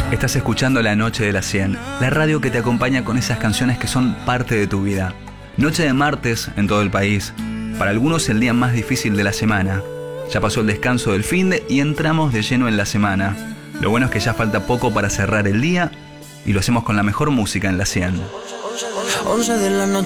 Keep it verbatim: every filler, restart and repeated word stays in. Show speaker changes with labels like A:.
A: Estás escuchando La Noche de la cien, la radio que te acompaña con esas canciones que son parte de tu vida. Noche de martes en todo el país. Para algunos el día más difícil de la semana. Ya pasó el descanso del finde y entramos de lleno en la semana. Lo bueno es que ya falta poco para cerrar el día y lo hacemos con la mejor música en la cien.
B: once de la noche